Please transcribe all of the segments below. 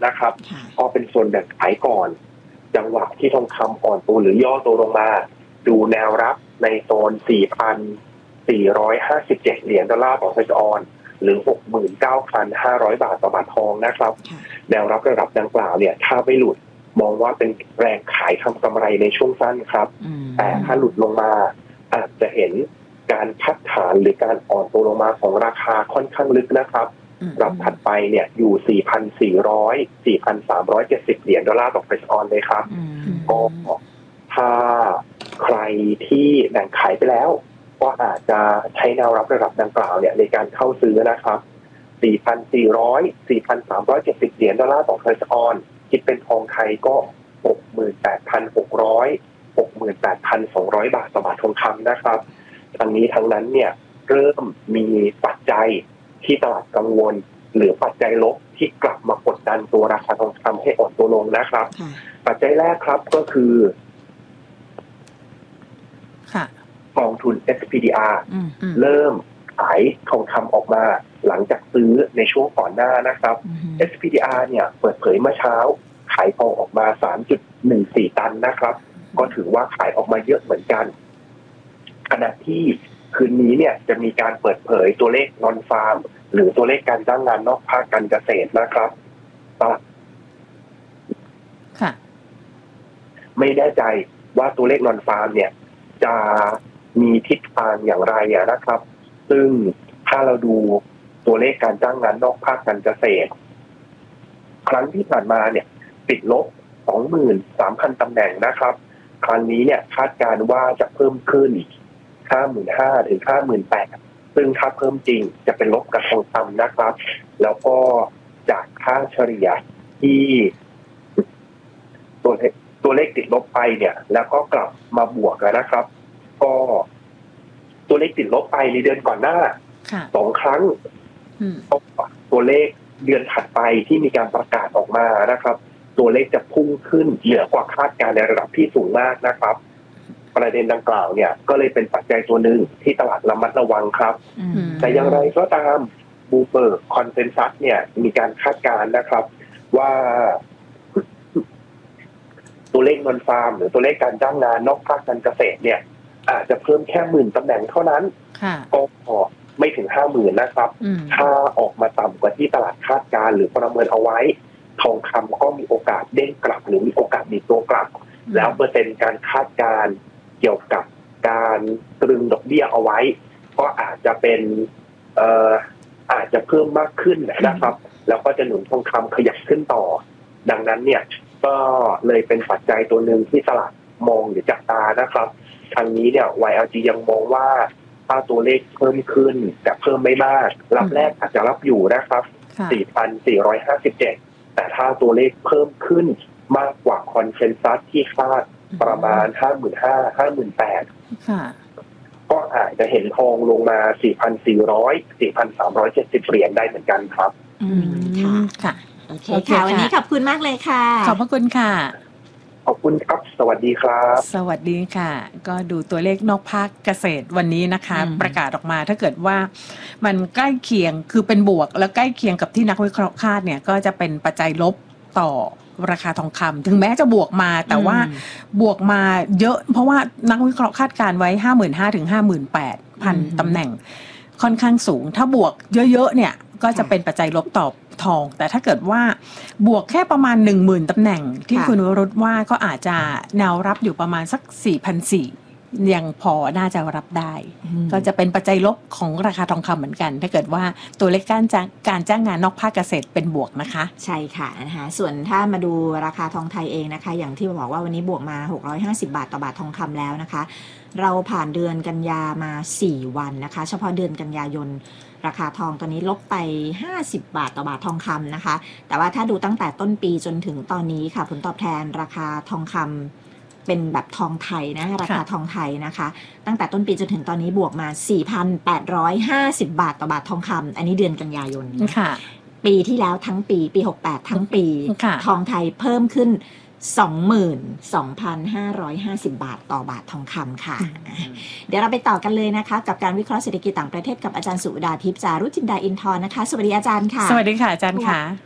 นะครับก็เป็นส่วนแบ่งขายก่อนจังหวะที่ทองคำอ่อนตัวหรือย่อตัวลงมาดูแนวรับในโซน 4,457 เหรียญดอลลาร์ต่อเซออนหรือ 69,500 บาทต่อบาททองนะครับแนวรับระดับดังกล่าวเนี่ยถ้าไม่หลุดมองว่าเป็นแรงขายทำกำไรในช่วงสั้นครับแต่ถ้าหลุดลงมาอาจจะเห็นการพักฐานหรือการอ่อนตัวลงมาของราคาค่อนข้างลึกนะครับรับถัดไปเนี่ยอยู่ 4,400 4,370 เหรียญดอลลาร์ต่อเซออนเลยครับก็ถ้าใครที่แบ่งขายไปแล้วก็อาจจะใช้แนวรับระดับดังกล่าวเนี่ยในการเข้าซื้อนะครับ 4,400 4,370 เหรียญดอลลาร์ต่อเซออนคิดเป็นทองไทยก็ 68,600 68,200 บาทต่อบาททองคำนะครับทั้งนี้ทั้งนั้นเนี่ยเริ่มมีปัจจัยที่ตลาดกังวลหรือปัจจัยลบที่กลับมากดดันตัวราคาทองคำให้อ่อนตัวลงนะครับปัจจัยแรกครับก็คือกองทุน SPDR เริ่มขายทองคำออกมาหลังจากซื้อในช่วงก่อนหน้านะครับ SPDR เนี่ยเปิดเผยเมื่อเช้าขายทองออกมา 3.14 ตันนะครับก็ถือว่าขายออกมาเยอะเหมือนกันขณะที่คืนนี้เนี่ยจะมีการเปิดเผยตัวเลขนอนฟาร์มหรือตัวเลขการจ้างงานนอกภาคการเกษตรนะครับไม่แน่ใจว่าตัวเลขนอนฟาร์มเนี่ยจะมีทิศทางอย่างไรนะครับซึ่งถ้าเราดูตัวเลขการจ้างงานนอกภาคการเกษตรครั้งที่ผ่านมาเนี่ยติดลบ 23,000 ตำแหน่งนะครับครั้งนี้เนี่ยคาดการณ์ว่าจะเพิ่มขึ้น 55,000 ถึง 58,000 ซึ่งถ้าเพิ่มจริงจะเป็นลบกับทองคำนะครับแล้วก็จากค่าเฉลี่ยที่ตัวเลขติดลบไปเนี่ยแล้วก็กลับมาบวกนะครับก็ตัวเลขติดลบไปในเดือนก่อนหน้า2 ครั้งตัวเลขเดือนถัดไปที่มีการประกาศออกมานะครับตัวเลขจะพุ่งขึ้นเหนือกว่าคาดการณ์ในระดับที่สูงมากนะครับประเด็นดังกล่าวเนี่ยก็เลยเป็นปัจจัยตัวหนึ่งที่ตลาดระมัดระวังครับแต่อย่างไรก็ตามบูเบิร์กคอนเซนซัสเนี่ยมีการคาดการณ์นะครับว่าตัวเลขนอนฟาร์มหรือตัวเลขการจ้างงานนอกภาคการเกษตรเนี่ยอาจจะเพิ่มแค่ 10,000 ตำแหน่งเท่านั้นก็ไม่ถึง 50,000 นะครับถ้าออกมาต่ำกว่าที่ตลาดคาดการณ์หรือประเมินเอาไว้ทองคำก็มีโอกาสเด้งกลับหรือมีโอกาสดีตัวกลับแล้วเปอร์เซ็นต์การคาดการณ์เกี่ยวกับการตรึงดอกเบี้ยเอาไว้ก็อาจจะเป็นอาจจะเพิ่มมากขึ้นนะครับแล้วก็จะหนุนทองคำขยับขึ้นต่อดังนั้นเนี่ยก็เลยเป็นปัจจัยตัวหนึ่งที่ตลาดมองหรือจับตานะครับทางนี้เนี่ย YLG ยังมองว่าถ้าตัวเลขเพิ่มขึ้นแต่เพิ่มไม่มากรับแรกอาจจะรับอยู่นะครับ 4,457 แต่ถ้าตัวเลขเพิ่มขึ้นมากกว่าคอนเซนซัสที่คาดประมาณ 55,000 58,000 ก็อาจจะเห็นทองลงมา 4,400 4,370 เหรียญได้เหมือนกันครับค่ะโอเคค่ะวันนี้ขอบคุณมากเลยค่ะขอบพระคุณค่ะขอบคุณครับสวัสดีครับสวัสดีค่ะก็ดูตัวเลขนอกภาคเกษตรวันนี้นะคะประกาศออกมาถ้าเกิดว่ามันใกล้เคียงคือเป็นบวกแล้วใกล้เคียงกับที่นักวิเคราะห์คาดเนี่ยก็จะเป็นปัจจัยลบต่อราคาทองคำถึงแม้จะบวกมาแต่ว่าบวกมาเยอะเพราะว่านักวิเคราะห์คาดการไว้ 55,000 ถึง 58,000 ตำแหน่งค่อนข้างสูงถ้าบวกเยอะๆเนี่ยก็จะเป็นปัจจัยลบต่อทองแต่ถ้าเกิดว่าบวกแค่ประมาณ 10,000 ตำแหน่งที่คุณวรุษว่าก็อาจจะแนวรับอยู่ประมาณสัก 4,400 ยังพอน่าจะรับได้ก็จะเป็นปัจจัยลบของราคาทองคำเหมือนกันถ้าเกิดว่าตัวเลขการจ้างงานนอกภาคเกษตรเป็นบวกนะคะใช่ค่ะนะคะส่วนถ้ามาดูราคาทองไทยเองนะคะอย่างที่บอกว่าวันนี้บวกมา650 บาทต่อบาททองคำแล้วนะคะเราผ่านเดือนกันยามา4 วันนะคะเฉพาะเดือนกันยายนราคาทองตอนนี้ลบไป50 บาทต่อบาททองคำนะคะแต่ว่าถ้าดูตั้งแต่ต้นปีจนถึงตอนนี้ค่ะผลตอบแทนราคาทองคำเป็นแบบทองไทยนะราคาทองไทยนะคะตั้งแต่ต้นปีจนถึงตอนนี้บวกมา 4,850 บาทต่อบาททองคำอันนี้เดือนกันยายนปีที่แล้วทั้งปี68ทั้งปีทองไทยเพิ่มขึ้น 22,550 บาทต่อบาททองคำค่ะเดี๋ยวเราไปต่อกันเลยนะคะกับการวิเคราะห์เศรษฐกิจต่างประเทศกับอาจารย์สุดาทิพย์จารุจินดาอินทร์นะคะสวัสดีอาจารย์ค่ะสวัสดีค่ะอาจารย์ค่ะ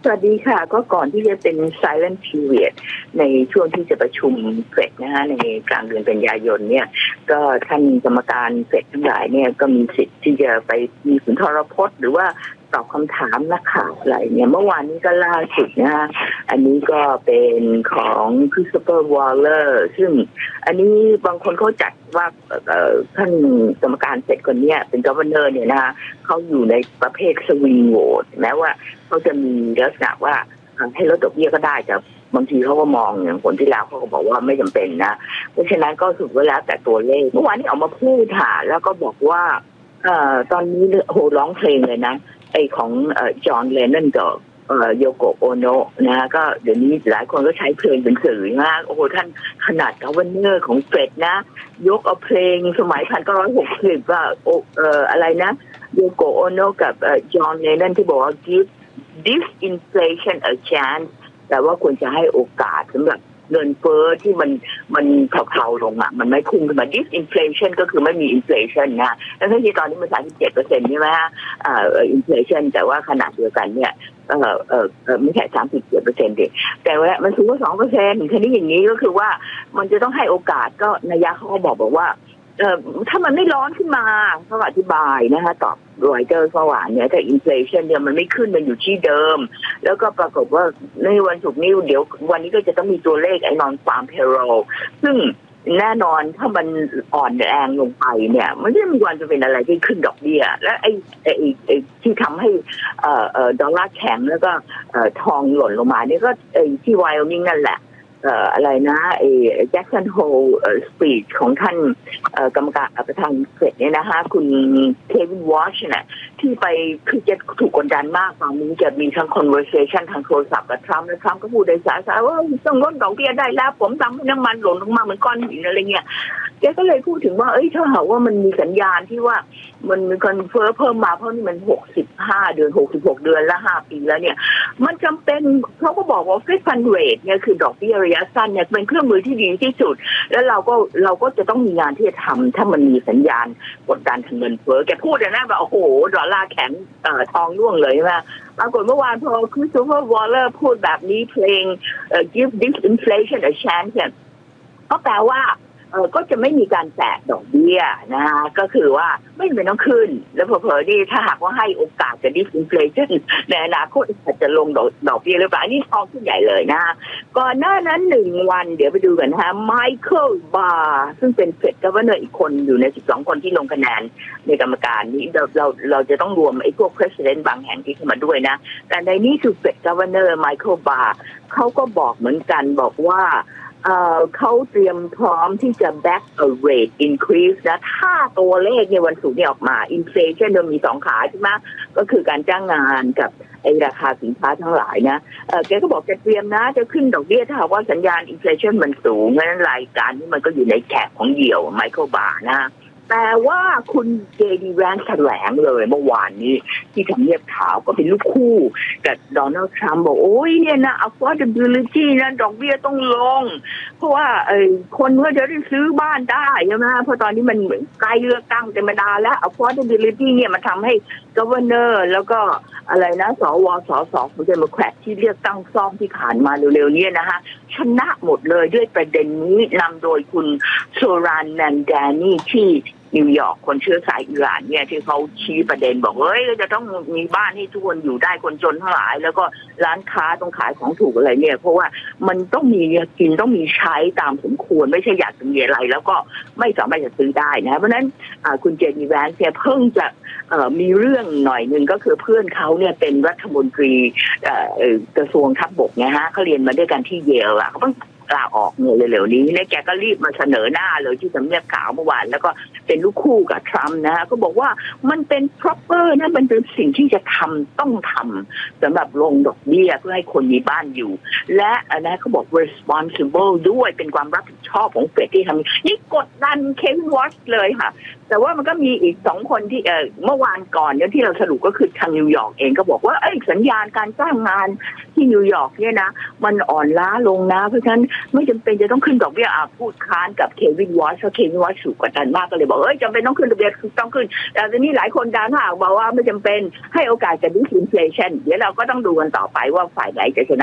สวัสดีค่ะก็ก่อนที่จะเป็น silent period ในช่วงที่จะประชุมเฟดนะฮะในกลางเดือนกันยายนเนี่ยก็ท่านกรรมการเฟดทั้งหลายเนี่ยก็มีสิทธิ์ที่จะไปมีสุนทรพจน์หรือว่าตอบคำถามนักข่าวอะไรเนี่ยเมื่อวานนี้ก็ล่าสุดนะฮะอันนี้ก็เป็นของคริสโตเฟอร์วอลเลอร์ซึ่งอันนี้บางคนเขาจัดว่าท่านกรรมการเฟดคนนี้เป็นกัฟเวอร์เนอร์เนี่ยนะเขาอยู่ในประเภทสวิงโหวตแม้ว่าเขาจะมีลักษณะว่าให้ลดดอกเบี้ยก็ได้แต่บางทีเขาก็มองอย่างคนที่แล้วเขาก็บอกว่าไม่จำเป็นนะเพราะฉะนั้นก็สุดแล้วแต่ตัวเลขเมื่อวานนี้ออกมาพูดค่ะแล้วก็บอกว่าตอนนี้โหร้องเพลงเลยนะไอของจอห์นเลนนอนกับโยโกะโอโนะนะก็เดี๋ยวนี้หลายคนก็ใช้เพลงเป็นสื่อมากโอ้โหท่านขนาดกัฟเวอร์เนอร์ของเฟดนะยกเอาเพลงสมัย1960ว่าอะไรนะโยโกะโอโนะกับจอห์นเลนนอนที่บอกว่า give disinflation a chance แต่ว่าควรจะให้โอกาสสำหรับเงินเฟ้อที่มันเผาๆลงอ่ะมันไม่พุ่งขึ้นมา disinflation ก็คือไม่มี inflation นะแล้วที่ตอนนี้มัน 37% ใช่ไหมฮะinflation แต่ว่าขนาดเดียวกันเนี่ยไม่ใช่ 37% ดิแต่ว่ามันสูงกว่า 2% ทีนี้อย่างนี้ก็คือว่ามันจะต้องให้โอกาสก็นัยยะเขาก็บอกว่าถ้ามันไม่ร้อนขึ้นมาเขาอธิบายนะคะตอบรอยเตอร์เมื่อวานเนี่ยแต่อินฟลชันเนี่ยมันไม่ขึ้นมันอยู่ที่เดิมแล้วก็ปรากฏว่าในวันศุกร์นี้เดี๋ยววันนี้ก็จะต้องมีตัวเลขไอ้นอนฟาร์มเพโรซึ่งแน่นอนถ้ามันอ่อนแรงลงไปเนี่ยมันจะมีวันจะเป็นอะไรที่ขึ้นดอกเบี้ยและไอ้ที่ทำให้ดอลลาร์แข็งแล้วก็ทองหล่นลงมานี่ก็ที่ไวโอมิงนั่นแหละอะไรนะแจ็คสันโฮลสปีชของท่านกรรมการประธานเฟดเนี่ยนะคะคุณเควินวอชเนี่ยที่ไปคือจะถูกกดดันมากตอนนี้จะมีทั้ง conversation ทางโทรศัพท์กับทรัมป์และทรัมป์ก็พูดในสายว่าต้องลดดอกเบี้ยได้แล้วผมทำให้น้ำมันหล่นลงมาเหมือนก้อนหินอะไรเงี้ยแกก็เลยพูดถึงว่าถ้าหากว่ามันมีสัญญาณที่ว่ามันมีการเฟ้อเพิ่มมาเพราะนี่มัน65เดือน66เดือนและ5ปีแล้วเนี่ยมันจำเป็นเขาก็บอกว่า Fed Fund Rate เนี่ยคือดอกเบี้ยระยะสั้นเนี่ยเป็นเครื่องมือที่ดีที่สุดแล้วเราก็จะต้องมีงานที่จะทำถ้ามันมีสัญญาณกดดันทางเงินเฟ้อแกพูดนะแบบโอ้โหดอลลาร์แข็งทองร่วงเลยนะปรากฏเมื่อวานพอคริสโตเฟอร์วอลเลอร์พูดแบบนี้เพลง give disinflation a chance เนี่ยก็แปลว่าก็จะไม่มีการแตะดอกเบี้ยนะคะก็คือว่าไม่จำเป็นต้องขึ้นแล้วเผลอๆนี่ถ้าหากว่าให้โอกาสจะ disinflation ในอนาคตอาจจะลงดอกเบี้ยหรือเปล่าอันนี้ทองขึ้นใหญ่เลยนะก่อนหน้านั้น1วันเดี๋ยวไปดูกันนะคะไมเคิลบาร์ซึ่งเป็นเฟดกัฟเวอร์เนอร์อีกคนอยู่ใน12คนที่ลงคะแนนในกรรมการนี้เราจะต้องรวมไอ้พวก president บางแห่งที่เข้ามาด้วยนะแต่ในนี้คือเฟดกัฟเวอร์เนอร์ไมเคิลบาร์เขาก็บอกเหมือนกันบอกว่าเขาเตรียมพร้อมที่จะ back a rate increase นะถ้าตัวเลขในวันศุกร์นี้ออกมา inflation มันมี2ขาใช่ไหมก็คือการจ้างงานกับไอ้ราคาสินค้าทั้งหลายนะแกก็บอกจะเตรียมนะจะขึ้นดอกเบี้ยถ้าหากว่าสัญญาณ inflation มันสูงงั้นรายการนี้มันก็อยู่ในแคปของเหยี่ยวไมเคิลบาร์นะแต่ว่าคุณเจดีแวนแถลงเลยเมื่อวานนี้ที่ทำเนียบขาวก็เป็นลูกคู่กับโดนัลด์ทรัมป์บอกโอ้ยเนี่ยนะ affordability นะดอกเบี้ยต้องลงเพราะว่าคนก็จะได้ซื้อบ้านได้ใช่ไหมเพราะตอนนี้มันใกล้เลือกตั้งเต็มเวลาแล้ว affordability เนี่ยมันทำให้ governor แล้วก็อะไรนะสวสสของเดโมแครตที่เลือกตั้งซ่อมที่ผ่านมาเร็วๆนี้นะคะชนะหมดเลยด้วยประเด็นนี้นำโดยคุณโซรานแมนดานีที่นิวยอร์กคนเชื้อสายอิหร่านเนี่ยที่เขาชี้ประเด็นบอกจะต้องมีบ้านให้ทุกคนอยู่ได้คนจนทั้งหลายแล้วก็ร้านค้าต้องขายของถูกอะไรเนี่ยเพราะว่ามันต้องมีกินต้องมีใช้ตามสมควรไม่ใช่อยากจะมีอะไรแล้วก็ไม่สามารถจะซื้อได้นะเพราะฉะนั้นคุณเจนนี่แวนเนี่ยเพิ่งจะมีเรื่องหน่อยนึงก็คือเพื่อนเขาเนี่ยเป็นรัฐมนตรีกระทรวงทัพบกนะฮะเขาเรียนมาด้วยกันที่เยลเขาเพิ่งลาออกเนี่ยเร็วๆนี้เนี่ยแกก็รีบมาเสนอหน้าเลยที่ทำเนียบขาวเมื่อวานแล้วก็เป็นลูกคู่กับทรัมป์นะฮะก็บอกว่ามันเป็น proper นะมันเป็นสิ่งที่จะทำต้องทำสำหรับลงดอกเบี้ยเพื่อให้คนมีบ้านอยู่และนะเขาบอก responsible ด้วยเป็นความรับผิดชอบของเฟดที่ทำนี่กดดันเควินวอชเลยค่ะแต่ว่ามันก็มีอีก2 คนที่เมื่อวานก่อนเนี่ยที่เราสรุปก็คือทางนิวยอร์กเองก็บอกว่าสัญญาณการจ้างงานที่นิวยอร์กเนี่ยนะมันอ่อนล้าลงนะเพราะฉะนั้นไม่จำเป็นจะต้องขึ้นดอกเบี้ยพูดค้านกับเควินวอชเพราะเควินวอชสูงกว่าดันมากก็เลยบอกจำเป็นต้องขึ้นดอกเบี้ยต้องขึ้นแต่ทีนี้หลายคนด่าหากบอกว่าไม่จำเป็นให้โอกาสกับดิสอินเฟลชันเดี๋ยวเราก็ต้องดูกันต่อไปว่าฝ่ายไหนจะชนะ